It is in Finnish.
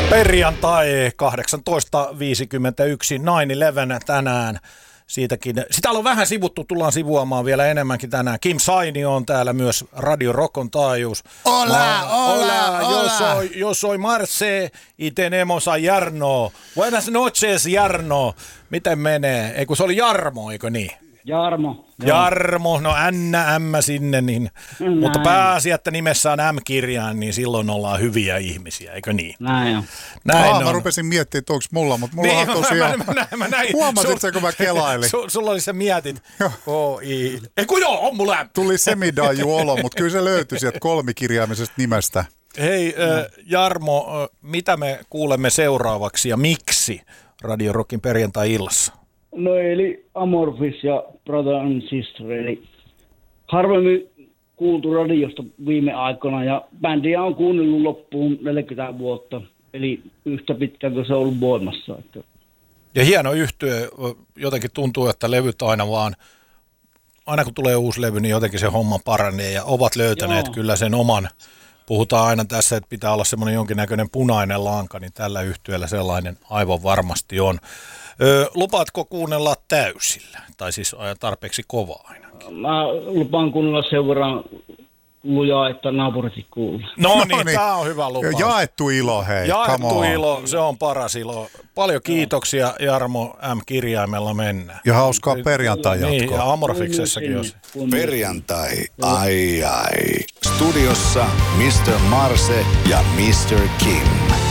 Perjantai 18.51, 9/11 tänään. Sitä on vähän sivuttu, tullaan sivuamaan vielä enemmänkin tänään. Kim Sainio on täällä myös, Radio Rockon taajuus. Hola. Yo soy Marce y tenemos a Jarno. Buenas noches, Jarno. Miten menee? Ei kun se oli Jarmo, eikö niin? Jarmo, no M sinne, niin. Mutta pääasia, että nimessä on M-kirjaan, niin silloin ollaan hyviä ihmisiä, eikö niin? Näin on. Mä rupesin miettimään, että onko mulla, mutta mulla on tosiaan... Mä näin. Huomasitko, kun mä kelailin? Sulla oli se mietit. On mulla M. Tuli semidaiju-olo, mutta kyllä se löytyi sieltä kolmikirjaamisesta nimestä. Hei, Jarmo, mitä me kuulemme seuraavaksi ja miksi Radio Rockin perjantai-illassa? No eli Amorphis ja Brother and Sister, eli harvemmin kuultu radiosta viime aikoina ja bändiä on kuunnellut loppuun 40 vuotta, eli yhtä pitkään kuin se on ollut voimassa. Ja hieno yhtye, jotenkin tuntuu, että levyt aina kun tulee uusi levy, niin jotenkin se homma paranee ja ovat löytäneet kyllä sen oman. Puhutaan aina tässä, että pitää olla semmoinen jonkinnäköinen punainen lanka, niin tällä yhtyeellä sellainen aivan varmasti on. Lupaatko kuunnella täysillä? Tai siis tarpeeksi kovaa ainakin? Mä lupaan kuunnella sen verran lujaa, että naapuritkin kuulee. No niin, tää on hyvä lupaus. Jaettu ilo, hei. Jaettu ilo, se on paras ilo. Paljon kiitoksia, Jarmo M-kirjaimella mennään. Ja hauskaa perjantai-jatkoa. Niin, ja Amorfiksessakin jos. Perjantai, ai. Studiossa Mr. Marce ja Mr. Kim.